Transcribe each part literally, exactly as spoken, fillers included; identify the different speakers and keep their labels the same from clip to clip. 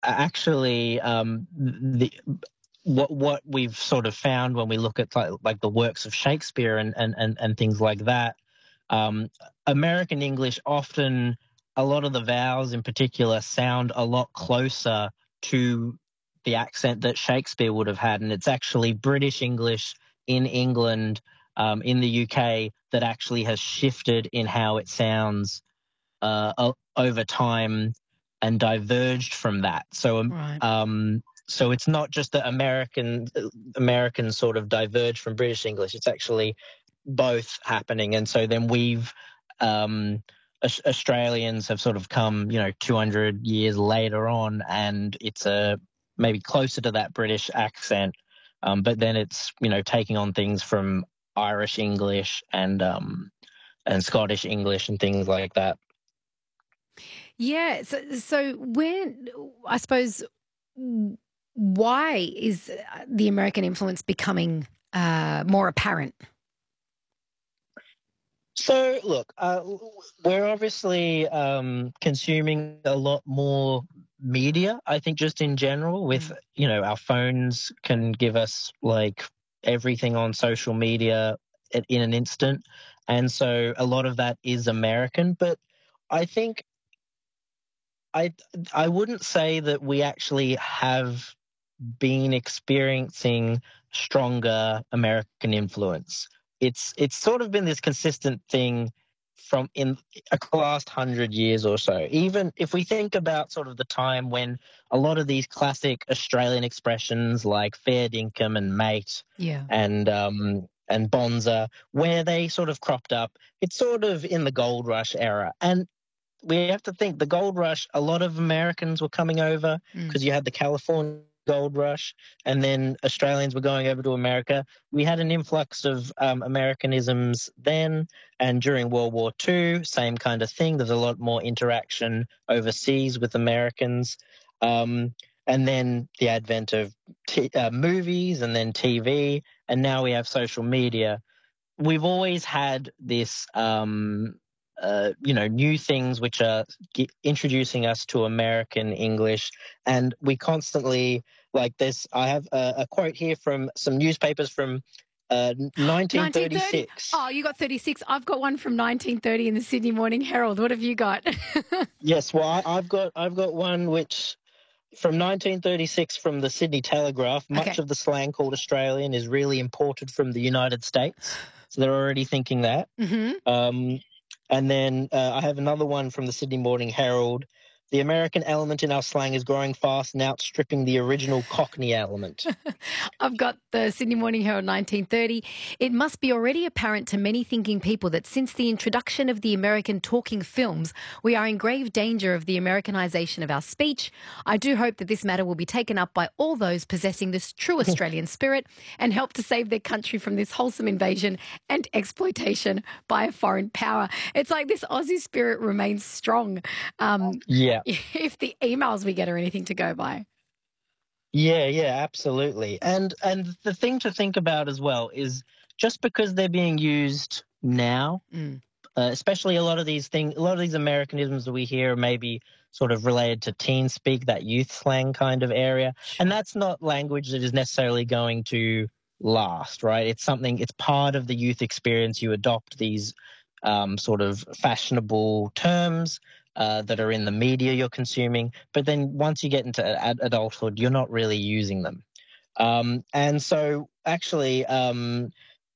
Speaker 1: actually, um, the what what we've sort of found when we look at like, like the works of Shakespeare and and and, and things like that, um, American English often, a lot of the vowels in particular sound a lot closer to the accent that Shakespeare would have had, and it's actually British English in England, um, in the U K, that actually has shifted in how it sounds uh, o- over time and diverged from that. So, um,
Speaker 2: Right.
Speaker 1: um, so it's not just that American Americans sort of diverge from British English. It's actually both happening, and so then we've um, Aus- Australians have sort of come, you know, two hundred years later on, and it's a maybe closer to that British accent, um, but then it's, you know, taking on things from Irish English and um, and Scottish English and things like that.
Speaker 2: Yeah. So, so when I suppose, w- why is uh, the American influence becoming uh, more apparent?
Speaker 1: So, look, uh, we're obviously um, consuming a lot more media, I think, just in general, with,
Speaker 2: Mm.
Speaker 1: you know, our phones can give us like everything on social media in in an instant. And so a lot of that is American. But I think I, I wouldn't say that we actually have been experiencing stronger American influence. It's it's sort of been this consistent thing from in a last hundred years or so. Even if we think about sort of the time when a lot of these classic Australian expressions like fair dinkum and mate
Speaker 2: Yeah.
Speaker 1: and um, and bonza, where they sort of cropped up, it's sort of in the gold rush era. And we have to think the gold rush, a lot of Americans were coming over
Speaker 2: Mm.
Speaker 1: because you had the California gold rush, and then Australians were going over to America. We had an influx of um, Americanisms then, and during World War Two, same kind of thing. There's a lot more interaction overseas with Americans. Um, and then the advent of t- uh, movies and then T V, and now we have social media. We've always had this, um, uh, you know, new things which are ge- introducing us to American English, and we constantly like this. I have a, a quote here from some newspapers from uh,
Speaker 2: nineteen thirty?
Speaker 1: nineteen thirty-six.
Speaker 2: Oh, you got thirty-six. I've got one from nineteen thirty in the Sydney Morning Herald. What have you got?
Speaker 1: Yes, well, I, I've got I've got one which from nineteen thirty-six from the Sydney Telegraph. Much
Speaker 2: Okay.
Speaker 1: of the slang called Australian is really imported from the United States, so they're already thinking that.
Speaker 2: Hmm.
Speaker 1: Um, and then uh, I have another one from the Sydney Morning Herald. The American element in our slang is growing fast and outstripping the original Cockney element.
Speaker 2: I've got the Sydney Morning Herald nineteen thirty. It must be already apparent to many thinking people that since the introduction of the American talking films, we are in grave danger of the Americanization of our speech. I do hope that this matter will be taken up by all those possessing this true Australian spirit and help to save their country from this wholesome invasion and exploitation by a foreign power. It's like this Aussie spirit remains strong. Um,
Speaker 1: Yeah,
Speaker 2: if the emails we get are anything to go by.
Speaker 1: yeah, yeah, absolutely. And and the thing to think about as well is just because they're being used now,
Speaker 2: Mm.
Speaker 1: uh, especially a lot of these things, a lot of these Americanisms that we hear are maybe sort of related to teen speak, that youth slang kind of area. And
Speaker 2: Sure.
Speaker 1: that's not language that is necessarily going to last, right? It's something, it's part of the youth experience. You adopt these um, sort of fashionable terms uh, that are in the media you're consuming. But then once you get into ad- adulthood, you're not really using them. Um, and so actually, um,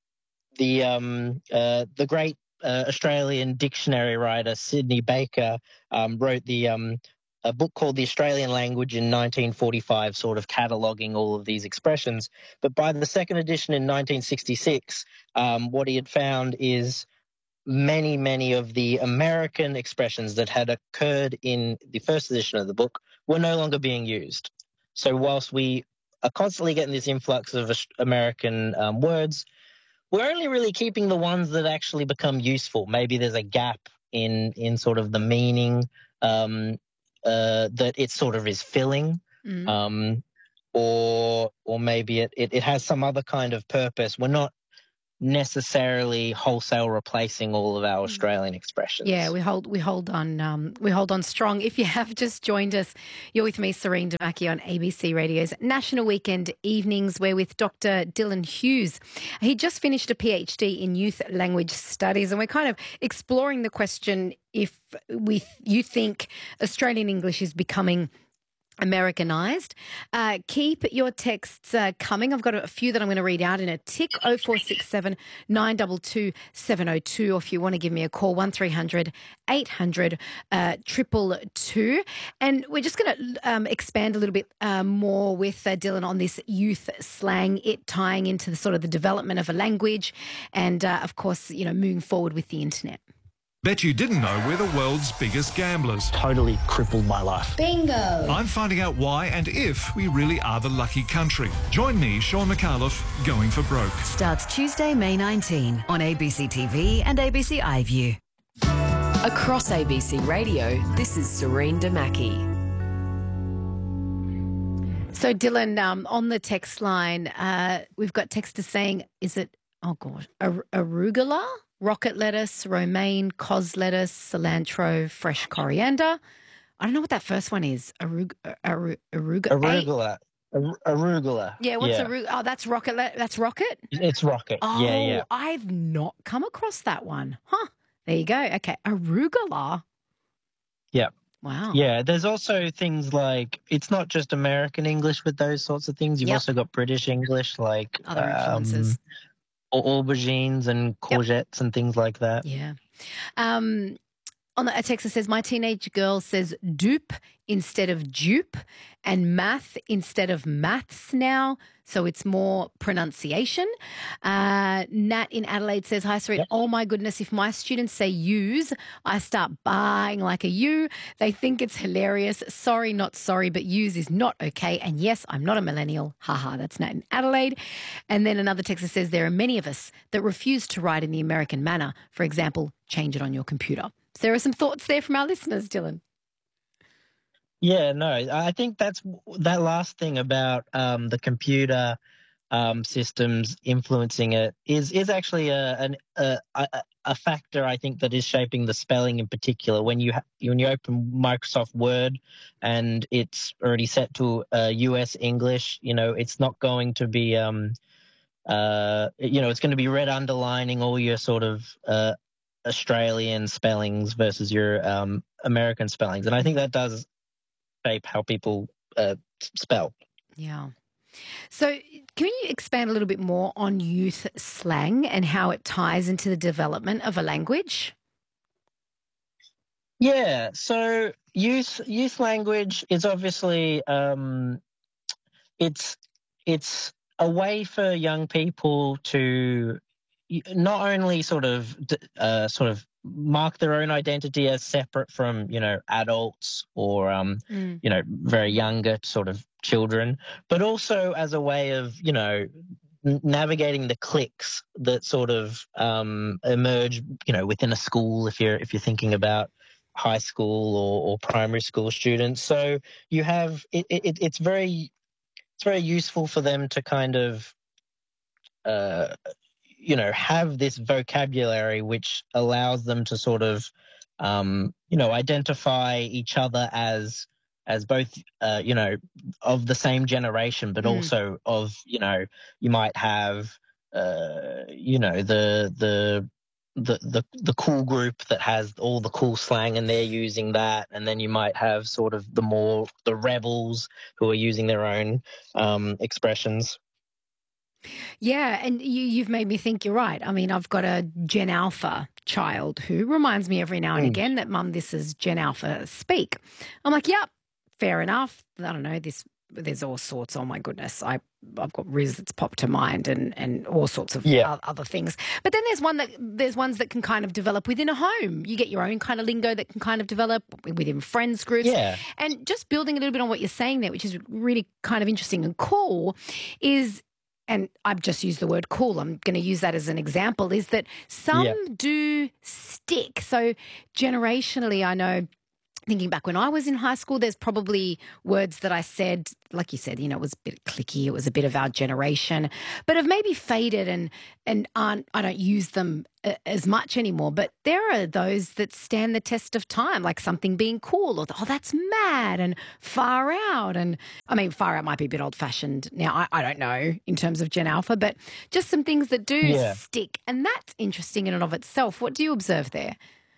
Speaker 1: the um, uh, the great uh, Australian dictionary writer Sidney Baker um, wrote the um, a book called The Australian Language in nineteen forty-five, sort of cataloguing all of these expressions. But by the second edition in nineteen sixty-six, um, what he had found is many, many of the American expressions that had occurred in the first edition of the book were no longer being used. So whilst we are constantly getting this influx of American um, words, we're only really keeping the ones that actually become useful. Maybe there's a gap in in sort of the meaning um, uh, that it sort of is filling,
Speaker 2: Mm.
Speaker 1: um, or or maybe it, it it has some other kind of purpose. We're not necessarily wholesale replacing all of our Australian expressions.
Speaker 2: Yeah, we hold we hold on um, we hold on strong. If you have just joined us, you're with me, Serene Damaki, on A B C Radio's National Weekend Evenings. We're with Doctor Dylan Hughes. He just finished a PhD in Youth Language Studies, and we're kind of exploring the question if we you think Australian English is becoming Americanized. Uh, keep your texts uh, coming. I've got a few that I'm going to read out in a tick. oh four six seven, nine two two, seven oh two, or if you want to give me a call, one three hundred, eight hundred, two two. And we're just going to um, expand a little bit uh, more with uh, Dylan on this youth slang, it tying into the sort of the development of a language and, uh, of course, you know, moving forward with the internet.
Speaker 3: Bet you didn't know we're the world's biggest gamblers.
Speaker 4: Totally crippled my life.
Speaker 5: Bingo.
Speaker 3: I'm finding out why and if we really are the lucky country. Join me, Sean McAuliffe, Going for Broke.
Speaker 5: Starts Tuesday, May nineteenth on A B C T V and A B C iView. Across A B C Radio, this is Serene Damaki.
Speaker 2: So, Dylan, um, on the text line, uh, we've got texters saying, is it, oh, God, ar- arugula? Rocket lettuce, romaine, cos lettuce, cilantro, fresh coriander. I don't know what that first one is. Arug- aru- aruga-
Speaker 1: Arugula. Ar- arugula.
Speaker 2: Yeah, what's
Speaker 1: yeah.
Speaker 2: arugula? Oh, that's rocket. Le- that's rocket?
Speaker 1: It's rocket.
Speaker 2: Oh,
Speaker 1: yeah, yeah.
Speaker 2: I've not come across that one. Huh. There you go. Okay. Arugula.
Speaker 1: Yeah.
Speaker 2: Wow.
Speaker 1: Yeah, there's also things like, it's not just American English with those sorts of things. You've
Speaker 2: Yep.
Speaker 1: also got British English, like
Speaker 2: Other influences.
Speaker 1: Um, au- aubergines and courgettes yep. and things like that.
Speaker 2: Yeah. Um, on the, a text that says, my teenage girl says dupe instead of dupe and math instead of maths now. So it's more pronunciation. Uh, Nat in Adelaide says, hi, Serene. Yep. Oh, my goodness. If my students say use, I start buying like a you. They think it's hilarious. Sorry, not sorry, but use is not okay. And yes, I'm not a millennial. Haha, that's Nat in Adelaide. And then another text that says, there are many of us that refuse to write in the American manner. For example, change it on your computer. So there are some thoughts there from our listeners, Dylan.
Speaker 1: Yeah, no, I think that's that last thing about um, the computer um, systems influencing it is is actually a, an, a a a factor I think that is shaping the spelling in particular. When you ha- when you open Microsoft Word and it's already set to uh, U S English, you know, it's not going to be um, uh, you know, it's going to be red underlining all your sort of uh, Australian spellings versus your um, American spellings, and I think that does shape how people uh, spell.
Speaker 2: Yeah. So can you expand a little bit more on youth slang and how it ties into the development of a language?
Speaker 1: Yeah. So youth youth language is obviously um, it's it's a way for young people to not only sort of uh, sort of mark their own identity as separate from, you know, adults or, um, mm. you know, very younger sort of children, but also as a way of, you know, n- navigating the cliques that sort of um, emerge, you know, within a school if you're if you're thinking about high school or, or primary school students. So you have it, it, it's very it's very useful for them to kind of uh, you know, have this vocabulary which allows them to sort of, um, you know, identify each other as as both, uh, you know, of the same generation, but mm. also of, you know, you might have, uh, you know, the the the the the cool group that has all the cool slang and they're using that, and then you might have sort of the more the rebels who are using their own um, expressions.
Speaker 2: Yeah, and you, you've made me think you're right. I mean, I've got a Gen Alpha child who reminds me every now and mm. again that, Mum, this is Gen Alpha speak. I'm like, yep, fair enough. I don't know, this. There's all sorts. Oh, my goodness. I, I've got Riz that's popped to mind and, and all sorts of
Speaker 1: yeah.
Speaker 2: other things. But then there's one that there's ones that can kind of develop within a home. You get your own kind of lingo that can kind of develop within friends groups.
Speaker 1: Yeah.
Speaker 2: And just building a little bit on what you're saying there, which is really kind of interesting and cool, is and I've just used the word cool, I'm going to use that as an example, is that some yeah. do stick. So generationally, I know thinking back when I was in high school, there's probably words that I said, like you said, you know, it was a bit clicky. It was a bit of our generation, but have maybe faded and and aren't, I don't use them uh, as much anymore. But there are those that stand the test of time, like something being cool or, oh, that's mad, and far out. And I mean, far out might be a bit old fashioned now. I, I don't know in terms of Gen Alpha, but just some things that do
Speaker 1: Yeah.
Speaker 2: stick. And that's interesting in and of itself. What do you observe there?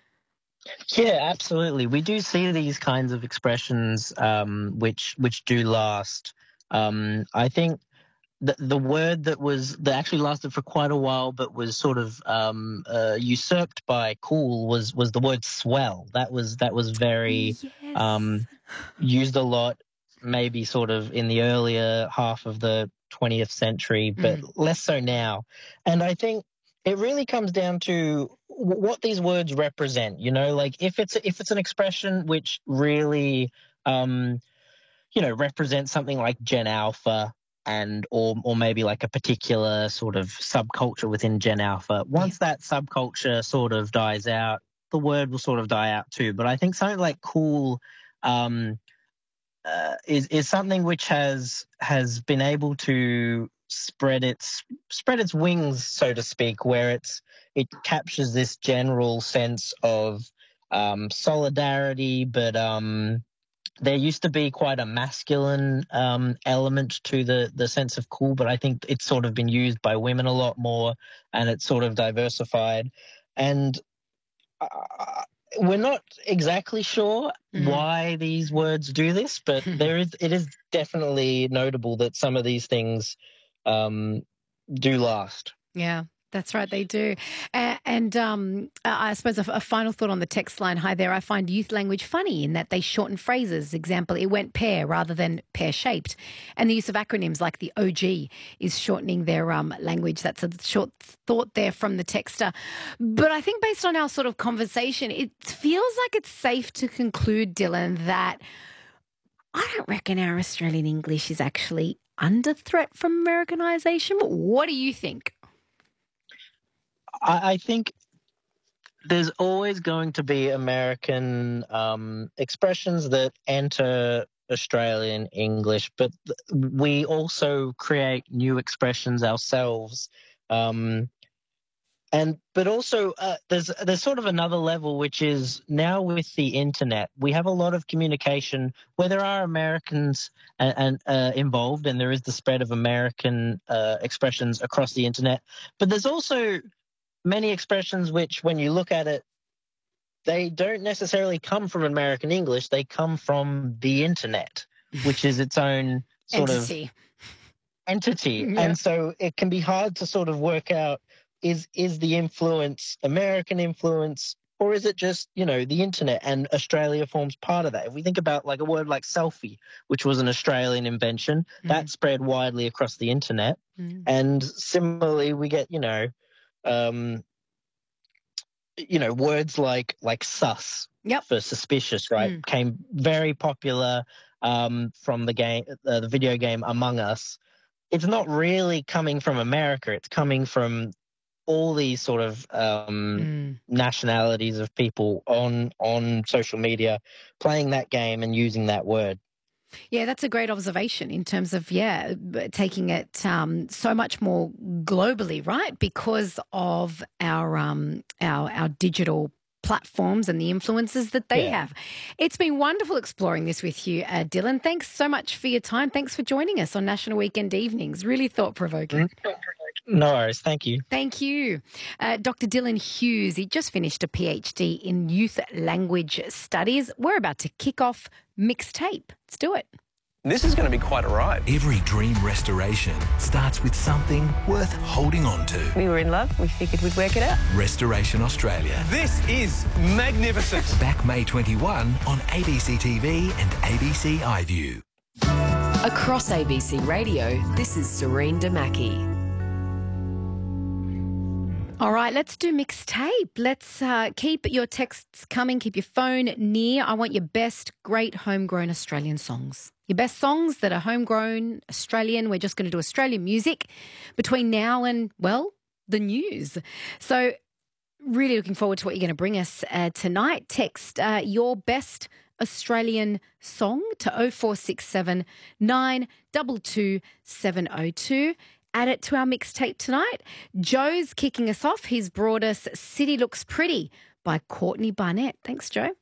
Speaker 1: Yeah, absolutely. We do see these kinds of expressions um, which which do last. Um, I think the the word that was that actually lasted for quite a while, but was sort of um, uh, usurped by cool was was the word swell. That was that was very
Speaker 2: Yes.
Speaker 1: um, used a lot, maybe sort of in the earlier half of the twentieth century, but
Speaker 2: Mm.
Speaker 1: less so now. And I think it really comes down to w- what these words represent. You know, like if it's if it's an expression which really, um, you know, represents something like Gen Alpha and or or maybe like a particular sort of subculture within Gen Alpha. Once that subculture sort of dies out, the word will sort of die out too. But I think something like cool. Um, uh, is is something which has has been able to spread its spread its wings, so to speak, where it's it captures this general sense of um, solidarity, but um, there used to be quite a masculine um, element to the the sense of cool, but I think it's sort of been used by women a lot more, and it's sort of diversified, and uh, we're not exactly sure
Speaker 2: Mhm.
Speaker 1: why these words do this, but there is it is definitely notable that some of these things um, do last.
Speaker 2: Yeah, that's right. They do. A- And um, I I suppose a, a final thought on the text line. Hi there. I find youth language funny in that they shorten phrases. Example, it went pear rather than pear shaped. And the use of acronyms like the O G is shortening their um, language. That's a short thought there from the texter. But I think based on our sort of conversation, it feels like it's safe to conclude, Dylan, that I don't reckon our Australian English is actually under threat from Americanization. What do you think?
Speaker 1: I, I think there's always going to be American um, expressions that enter Australian English, but th- we also create new expressions ourselves. Um, and but also uh, there's there's sort of another level, which is now with the internet, we have a lot of communication where there are Americans and, and uh, involved, and there is the spread of American uh, expressions across the internet. But there's also many expressions which, when you look at it, they don't necessarily come from American English. They come from the internet, which is its own sort of
Speaker 2: Entity.
Speaker 1: entity.
Speaker 2: Yeah.
Speaker 1: And so it can be hard to sort of work out, is is the influence American influence, or is it just, you know, the internet, and Australia forms part of that? If we think about like a word like selfie, which was an Australian invention, that spread widely across the internet.
Speaker 2: Mm.
Speaker 1: And similarly, we get, you know, um, you know, words like like sus
Speaker 2: Yep.
Speaker 1: for suspicious, right?
Speaker 2: Mm.
Speaker 1: Became very popular um, from the game, uh, the video game Among Us. It's not really coming from America. It's coming from all these sort of um,
Speaker 2: Mm.
Speaker 1: nationalities of people on on social media playing that game and using that word.
Speaker 2: Yeah, that's a great observation in terms of, yeah, b- taking it um, so much more globally, right? Because of our um, our our digital platforms and the influences that they
Speaker 1: Yeah.
Speaker 2: have. It's been wonderful exploring this with you, uh, Dylan. Thanks so much for your time. Thanks for joining us on National Weekend Evenings. Really thought-provoking.
Speaker 1: No worries. Thank you.
Speaker 2: Thank you. Uh, Doctor Dylan Hughes, he just finished a PhD in youth language studies. We're about to kick off Mixtape. Let's do it.
Speaker 6: This is going to be quite a ride.
Speaker 7: Every dream restoration starts with something worth holding on to.
Speaker 8: We were in love. We figured we'd work it out.
Speaker 7: Restoration Australia.
Speaker 6: This is magnificent.
Speaker 7: Back May twenty-first on A B C T V and A B C iView.
Speaker 5: Across A B C Radio, this is Serene Damaki.
Speaker 2: All right, let's do Mixtape. Let's uh, keep your texts coming. Keep your phone near. I want your best great homegrown Australian songs. Your best songs that are homegrown Australian. We're just going to do Australian music between now and, well, the news. So really looking forward to what you're going to bring us uh, tonight. Text uh, your best Australian song to oh four six seven, nine two two, seven oh two. Add it to our mixtape tonight. Joe's kicking us off. He's brought us City Looks Pretty by Courtney Barnett. Thanks, Joe.